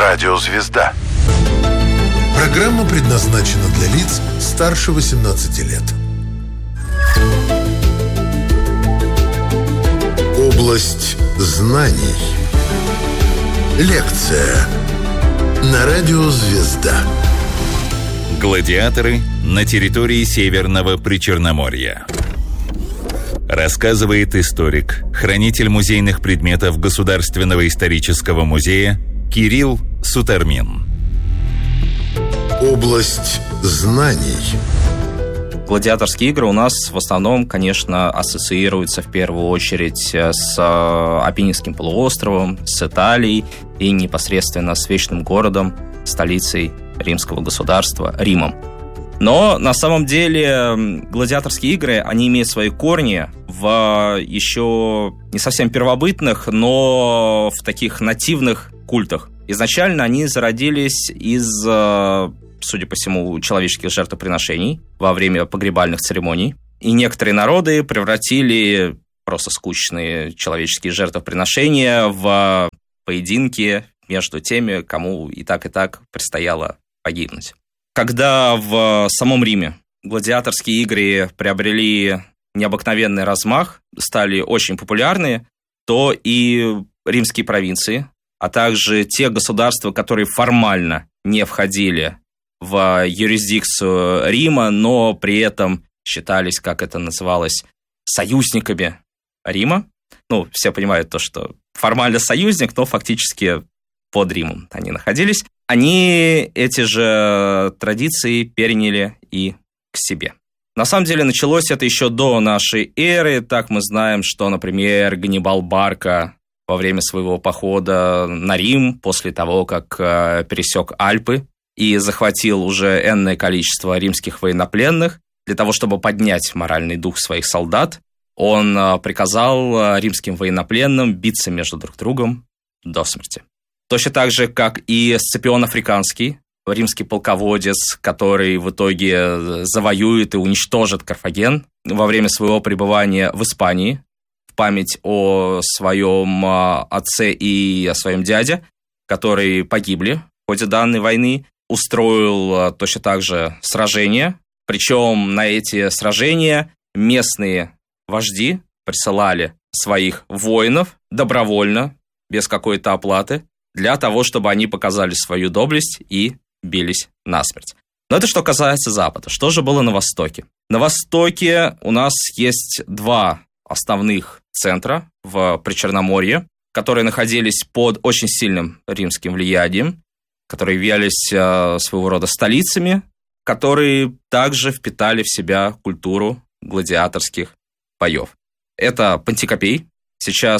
Радиозвезда. Программа предназначена для лиц старше 18 лет. Область знаний. Лекция на Радиозвезда. Гладиаторы на территории Северного Причерноморья. Рассказывает историк, хранитель музейных предметов Государственного исторического музея Кирилл Сутармин. Область знаний. Гладиаторские игры у нас в основном, конечно, ассоциируются в первую очередь с Апеннинским полуостровом, с Италией и непосредственно с вечным городом, столицей римского государства, Римом. Но на самом деле гладиаторские игры, они имеют свои корни в еще не совсем первобытных, но в таких нативных культах. Изначально они зародились из, судя по всему, человеческих жертвоприношений во время погребальных церемоний. И некоторые народы превратили просто скучные человеческие жертвоприношения в поединки между теми, кому и так предстояло погибнуть. Когда в самом Риме гладиаторские игры приобрели необыкновенный размах, стали очень популярны, то и римские провинции, а также те государства, которые формально не входили в юрисдикцию Рима, но при этом считались, как это называлось, союзниками Рима. Ну, все понимают то, что формально союзник, но фактически под Римом они находились. Они эти же традиции переняли и к себе. На самом деле началось это еще до нашей эры. Так мы знаем, что, например, Ганнибал Барка во время своего похода на Рим, после того, как пересек Альпы и захватил уже энное количество римских военнопленных, для того, чтобы поднять моральный дух своих солдат, он приказал римским военнопленным биться между друг другом до смерти. Точно так же, как и Сципион Африканский, римский полководец, который в итоге завоюет и уничтожит Карфаген во время своего пребывания в Испании, в память о своем отце и о своем дяде, которые погибли в ходе данной войны, устроил точно так же сражения. Причем на эти сражения местные вожди присылали своих воинов добровольно, без какой-то оплаты, для того, чтобы они показали свою доблесть и бились насмерть. Но это что касается Запада. Что же было на Востоке? На Востоке у нас есть два основных центра в Причерноморье, которые находились под очень сильным римским влиянием, которые являлись своего рода столицами, которые также впитали в себя культуру гладиаторских боев. Это Пантикопей. Сейчас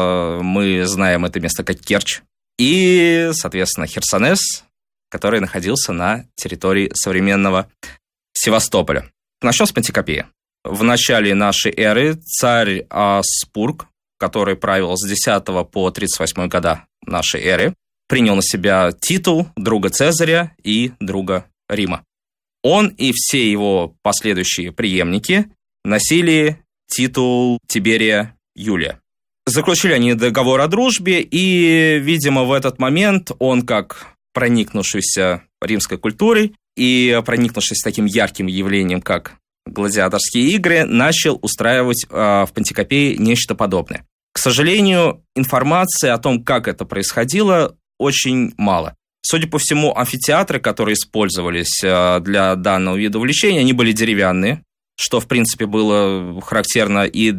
мы знаем это место как Керчь. И, соответственно, Херсонес, который находился на территории современного Севастополя. Начнем с Пантикопея. В начале нашей эры царь Спург, который правил с 10 по 38 года нашей эры, принял на себя титул друга Цезаря и друга Рима. Он и все его последующие преемники носили титул Тиберия Юлия. Заключили они договор о дружбе, и, видимо, в этот момент он, как проникнувшийся римской культурой и проникнувшись таким ярким явлением, как гладиаторские игры, начал устраивать в Пантикопее нечто подобное. К сожалению, информации о том, как это происходило, очень мало. Судя по всему, амфитеатры, которые использовались для данного вида увлечения, они были деревянные, что, в принципе, было характерно и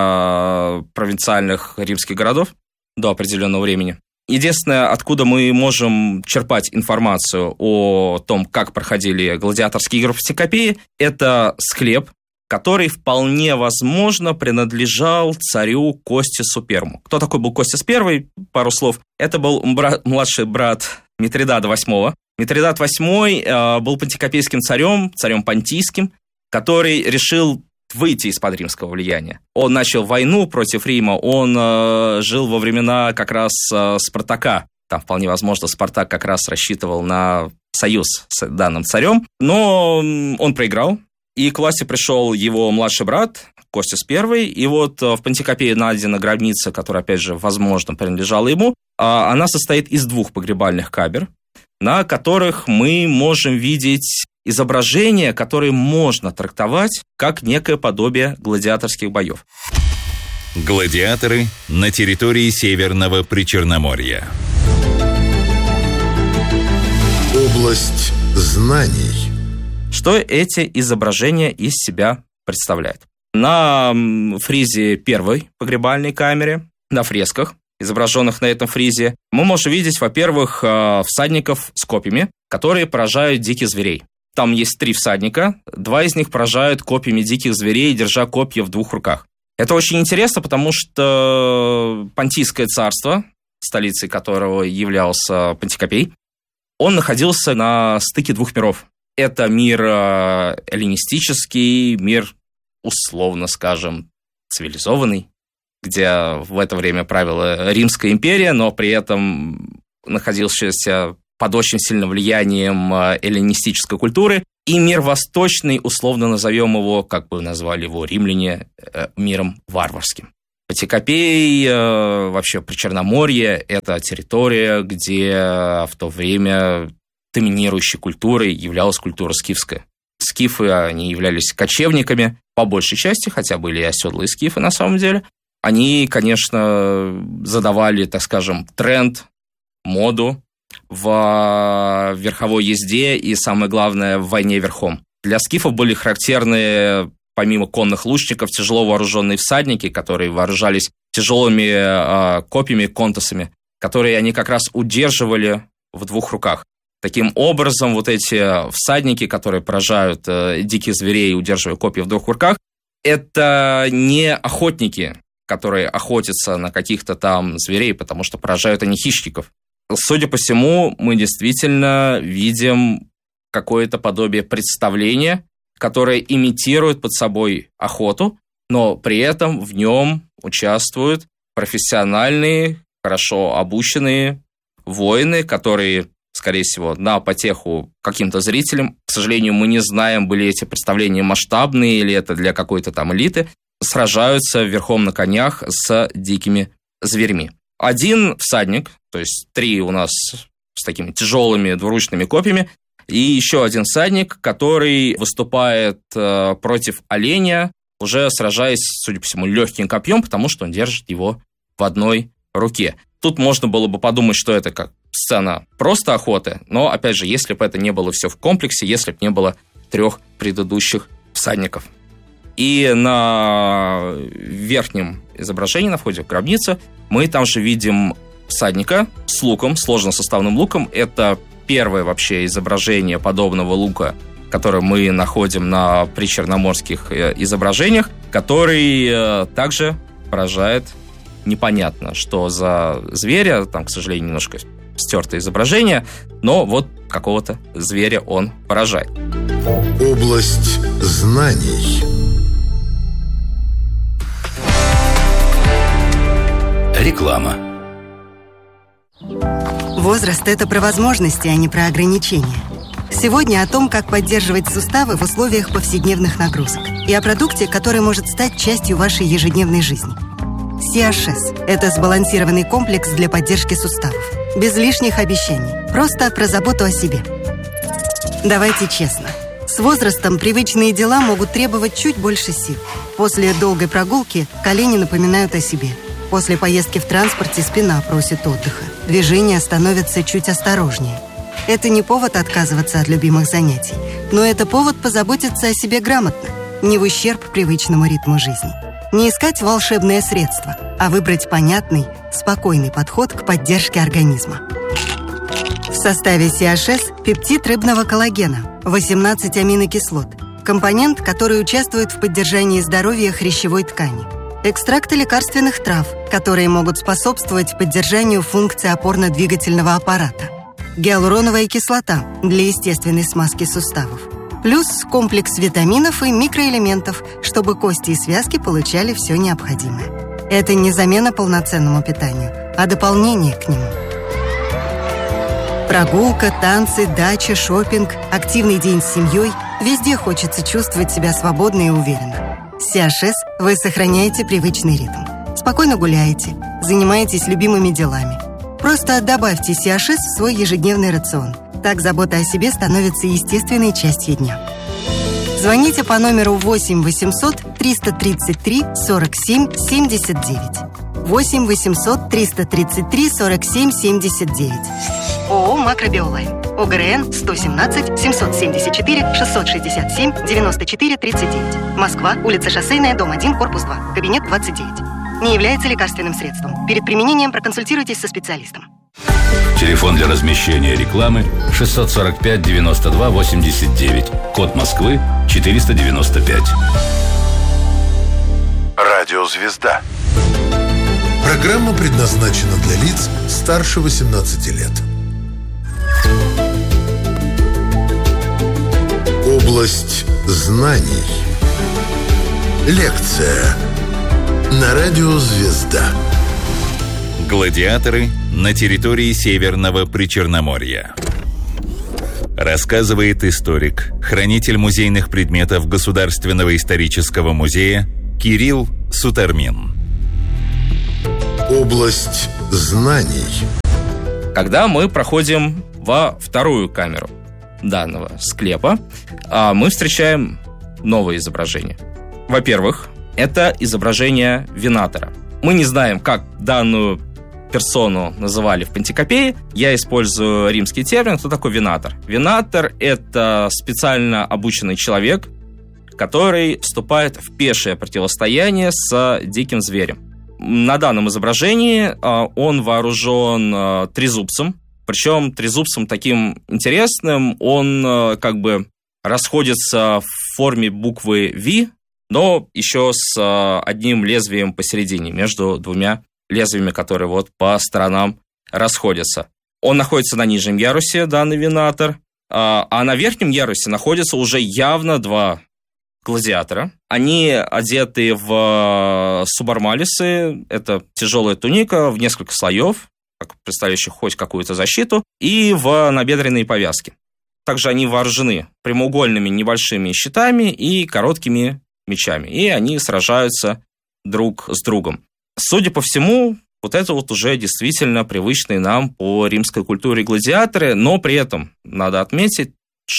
для провинциальных римских городов до определенного времени. Единственное, откуда мы можем черпать информацию о том, как проходили гладиаторские игры в Пантикопее, это склеп, который вполне возможно принадлежал царю Костису I. Кто такой был Костис I? Пару слов. Это был младший брат Митридата VIII. Митридат VIII был пантикопейским царем понтийским, который решил выйти из-под римского влияния. Он начал войну против Рима, он жил во времена как раз Спартака. Там вполне возможно Спартак как раз рассчитывал на союз с данным царем, но он проиграл, и к власти пришел его младший брат Костис I, и вот в Пантикопее найдена гробница, которая, опять же, возможно, принадлежала ему. Она состоит из 2 погребальных камер, на которых мы можем видеть изображения, которые можно трактовать как некое подобие гладиаторских боев. Гладиаторы на территории Северного Причерноморья. Область знаний. Что эти изображения из себя представляют? На фризе 1 погребальной камере, на фресках, изображенных на этом фризе, мы можем видеть, во-первых, всадников с копьями, которые поражают диких зверей. Там есть 3 всадника, 2 из них поражают копьями диких зверей, держа копья в 2 руках. Это очень интересно, потому что Понтийское царство, столицей которого являлся Пантикопей, он находился на стыке 2 миров. Это мир эллинистический, мир, условно скажем, цивилизованный, где в это время правила Римская империя, но при этом находившаяся под очень сильным влиянием эллинистической культуры, и мир восточный, условно назовем его, как бы назвали его римляне, миром варварским. Пантикопей, вообще Причерноморье – это территория, где в то время доминирующей культурой являлась культура скифская. Скифы, они являлись кочевниками, по большей части, хотя были и оседлые скифы на самом деле. Они, конечно, задавали, так скажем, тренд, моду в верховой езде и, самое главное, в войне верхом. Для скифов были характерны, помимо конных лучников, тяжело вооруженные всадники, которые вооружались тяжелыми копьями, контусами, которые они как раз удерживали в 2 руках. Таким образом, вот эти всадники, которые поражают диких зверей, удерживая копья в 2 руках, это не охотники, которые охотятся на каких-то там зверей, потому что поражают они хищников. Судя по всему, мы действительно видим какое-то подобие представления, которое имитирует под собой охоту, но при этом в нем участвуют профессиональные, хорошо обученные воины, которые, скорее всего, на потеху каким-то зрителям. К сожалению, мы не знаем, были эти представления масштабные или это для какой-то там элиты, сражаются верхом на конях с дикими зверьми. 1 всадник, то есть 3 у нас с такими тяжелыми двуручными копьями, и еще 1 всадник, который выступает против оленя, уже сражаясь, судя по всему, легким копьем, потому что он держит его в одной руке. Тут можно было бы подумать, что это как сцена просто охоты, но, опять же, если бы это не было все в комплексе, если бы не было 3 предыдущих всадников. И на верхнем изображении, на входе в гробницу, мы там же видим всадника с луком, сложносоставным луком. Это первое вообще изображение подобного лука, которое мы находим на причерноморских изображениях, который также поражает непонятно, что за зверя. Там, к сожалению, немножко стертое изображение, но вот какого-то зверя он поражает. Область знаний. Реклама. Возраст – это про возможности, а не про ограничения. Сегодня о том, как поддерживать суставы в условиях повседневных нагрузок. И о продукте, который может стать частью вашей ежедневной жизни. CHS – это сбалансированный комплекс для поддержки суставов. Без лишних обещаний. Просто про заботу о себе. Давайте честно. С возрастом привычные дела могут требовать чуть больше сил. После долгой прогулки колени напоминают о себе. После поездки в транспорте спина просит отдыха. Движения становятся чуть осторожнее. Это не повод отказываться от любимых занятий, но это повод позаботиться о себе грамотно, не в ущерб привычному ритму жизни. Не искать волшебное средство, а выбрать понятный, спокойный подход к поддержке организма. В составе CHS пептид рыбного коллагена, 18 аминокислот, компонент, который участвует в поддержании здоровья хрящевой ткани. Экстракты лекарственных трав, которые могут способствовать поддержанию функции опорно-двигательного аппарата. Гиалуроновая кислота для естественной смазки суставов. Плюс комплекс витаминов и микроэлементов, чтобы кости и связки получали все необходимое. Это не замена полноценному питанию, а дополнение к нему. Прогулка, танцы, дача, шопинг, активный день с семьей – везде хочется чувствовать себя свободно и уверенно. С CHS вы сохраняете привычный ритм. Спокойно гуляете, занимаетесь любимыми делами. Просто добавьте сиашис в свой ежедневный рацион. Так забота о себе становится естественной частью дня. Звоните по номеру 8 800 333 47 79. 8 800 333 47 79. ООО «Макробиолайн». ОГРН 117 774 667 94 39. Москва, улица Шоссейная, дом 1, корпус 2, кабинет 29. Не является лекарственным средством. Перед применением проконсультируйтесь со специалистом. Телефон для размещения рекламы 645 92 89. Код Москвы 495. Радиозвезда. Программа предназначена для лиц старше 18 лет. Область знаний. Лекция на радиозвезда. Гладиаторы на территории Северного Причерноморья. Рассказывает историк, хранитель музейных предметов Государственного исторического музея Кирилл Сутармин. Область знаний. Когда мы проходим во вторую камеру данного склепа, мы встречаем новое изображение. Во-первых, это изображение винатора. Мы не знаем, как данную персону называли в Пантикопее. Я использую римский термин. Кто такой винатор? Винатор – это специально обученный человек, который вступает в пешее противостояние с диким зверем. На данном изображении он вооружен трезубцем. Причем трезубцем таким интересным, он как бы расходится в форме буквы V, но еще с одним лезвием посередине, между двумя лезвиями, которые вот по сторонам расходятся. Он находится на нижнем ярусе, данный винатор, а на верхнем ярусе находятся уже явно два гладиатора. Они одеты в субармалисы, это тяжелая туника в несколько слоев, представляющих хоть какую-то защиту, и в набедренные повязки. Также они вооружены прямоугольными небольшими щитами и короткими мечами, и они сражаются друг с другом. Судя по всему, вот это вот уже действительно привычные нам по римской культуре гладиаторы, но при этом надо отметить,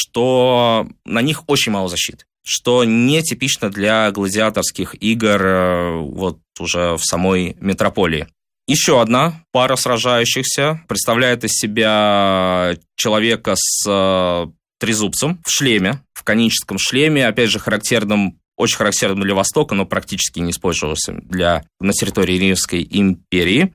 что на них очень мало защиты, что не типично для гладиаторских игр вот уже в самой метрополии. Еще одна пара сражающихся представляет из себя человека с трезубцем в шлеме, в коническом шлеме, опять же, очень характерным для Востока, но практически не использовался на территории Римской империи.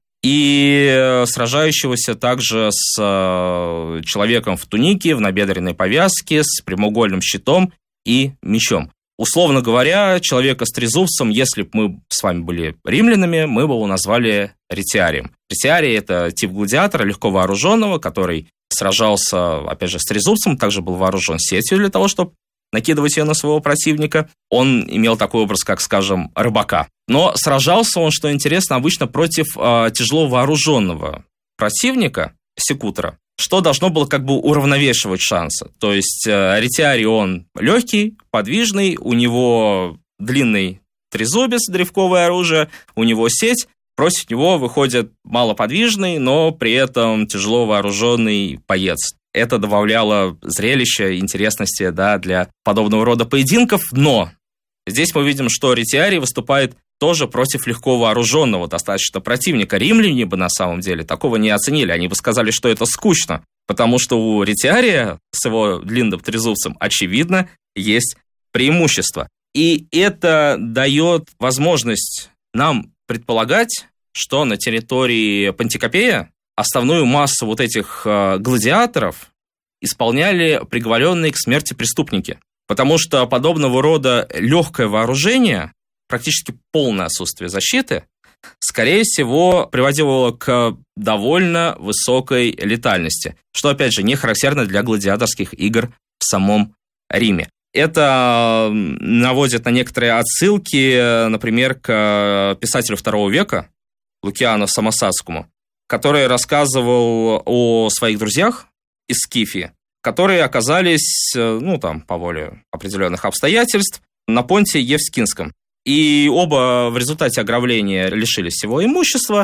И сражающегося также с человеком в тунике, в набедренной повязке, с прямоугольным щитом и мечом. Условно говоря, человека с трезубцем, если бы мы с вами были римлянами, мы бы его назвали ретиарием. Ретиарий – это тип гладиатора, легко вооруженного, который сражался, опять же, с трезубцем, также был вооружен сетью для того, чтобы накидывать ее на своего противника. Он имел такой образ, как, скажем, рыбака. Но сражался он, что интересно, обычно против тяжело вооруженного противника, секутора, что должно было как бы уравновешивать шансы. То есть ретиарий, он легкий, подвижный, у него длинный трезубец, древковое оружие, у него сеть, против него выходит малоподвижный, но при этом тяжело вооруженный боец. Это добавляло зрелища, интересности, да, для подобного рода поединков, но здесь мы видим, что ретиарий выступает тоже против легко вооруженного достаточно противника. Римляне бы на самом деле такого не оценили, они бы сказали, что это скучно, потому что у ретиария с его длинным трезубцем, очевидно, есть преимущество. И это дает возможность нам предполагать, что на территории Пантикопея основную массу вот этих гладиаторов исполняли приговоренные к смерти преступники. Потому что подобного рода легкое вооружение, практически полное отсутствие защиты, скорее всего, приводило к довольно высокой летальности, что, опять же, не характерно для гладиаторских игр в самом Риме. Это наводит на некоторые отсылки, например, к писателю II века Лукиану Самосадскому, который рассказывал о своих друзьях из Скифии, которые оказались, по воле определенных обстоятельств, на понте Евскинском. И оба в результате ограбления лишились всего имущества,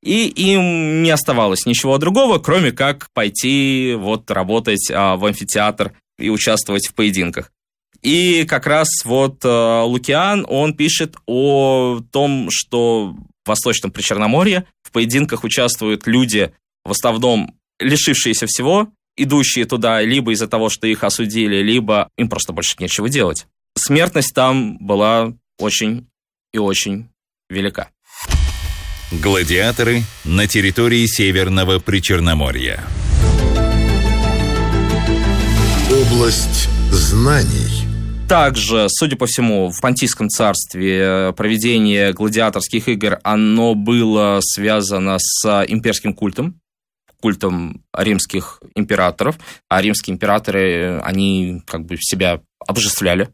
И им не оставалось ничего другого, кроме как пойти работать в амфитеатр и участвовать в поединках. И как раз Лукиан, он пишет о том, что в Восточном Причерноморье в поединках участвуют люди, в основном лишившиеся всего, идущие туда либо из-за того, что их осудили, либо им просто больше нечего делать. Смертность там была очень и очень велика. Гладиаторы на территории Северного Причерноморья. Область знаний. Также, судя по всему, в Понтийском царстве проведение гладиаторских игр, оно было связано с имперским культом римских императоров, а римские императоры, они себя обожествляли.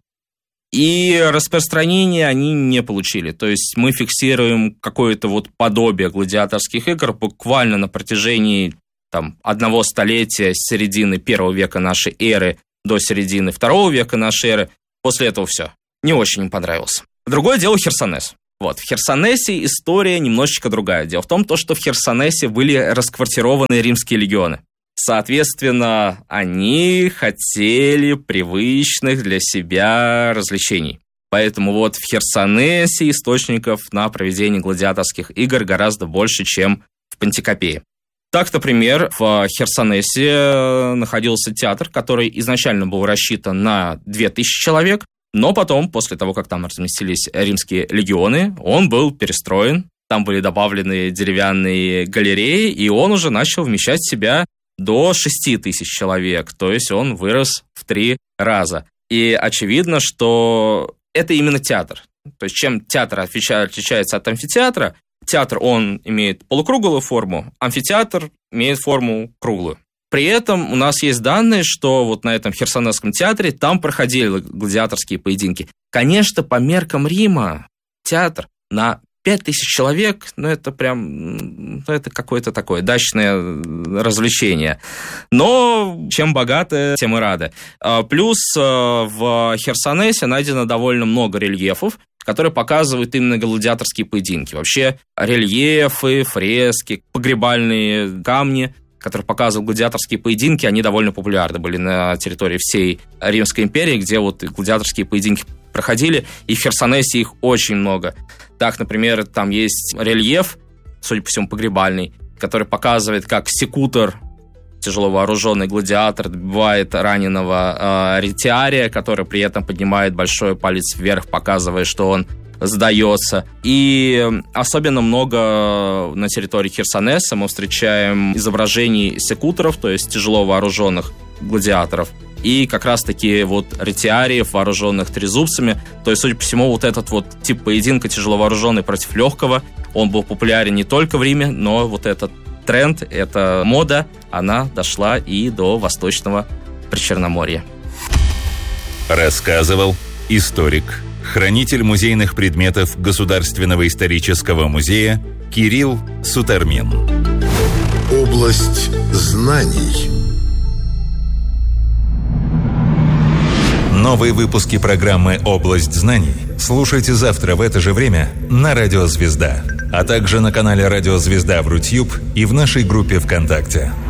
И распространения они не получили. То есть мы фиксируем какое-то подобие гладиаторских игр буквально на протяжении одного столетия с середины 1 века нашей эры до середины 2 века нашей эры. После этого все. Не очень им понравился. Другое дело Херсонес. В Херсонесе история немножечко другая. Дело в том, что в Херсонесе были расквартированы римские легионы. Соответственно, они хотели привычных для себя развлечений. Поэтому в Херсонесе источников на проведение гладиаторских игр гораздо больше, чем в Пантикопее. Так, например, в Херсонесе находился театр, который изначально был рассчитан на 2000 человек, но потом, после того, как там разместились римские легионы, он был перестроен, там были добавлены деревянные галереи, и он уже начал вмещать в себя до 6000 человек, то есть он вырос в 3 раза. И очевидно, что это именно театр. То есть чем театр отличается от амфитеатра, театр, он имеет полукруглую форму, амфитеатр имеет форму круглую. При этом у нас есть данные, что на этом Херсонесском театре там проходили гладиаторские поединки. Конечно, по меркам Рима театр на 5000 человек, это это какое-то такое дачное развлечение. Но чем богаты, тем и рады. Плюс в Херсонесе найдено довольно много рельефов, которые показывают именно гладиаторские поединки. Вообще рельефы, фрески, погребальные камни, которые показывают гладиаторские поединки, они довольно популярны были на территории всей Римской империи, где гладиаторские поединки проходили, и в Херсонесе их очень много. Так, например, там есть рельеф, судя по всему, погребальный, который показывает, как секутор, тяжело вооруженный гладиатор, добивает раненого ретиария, который при этом поднимает большой палец вверх, показывая, что он сдается. И особенно много на территории Херсонеса мы встречаем изображений секуторов, то есть тяжело вооруженных гладиаторов, и как раз-таки ретиариев, вооруженных трезубцами. То есть, судя по всему, этот тип поединка тяжело вооруженный против легкого, он был популярен не только в Риме, но этот тренд, эта мода, она дошла и до Восточного Причерноморья. Рассказывал историк, хранитель музейных предметов Государственного исторического музея Кирилл Сутармин. Область знаний. Новые выпуски программы «Область знаний» слушайте завтра в это же время на Радио Звезда, а также на канале Радио Звезда в Рутьюб и в нашей группе ВКонтакте.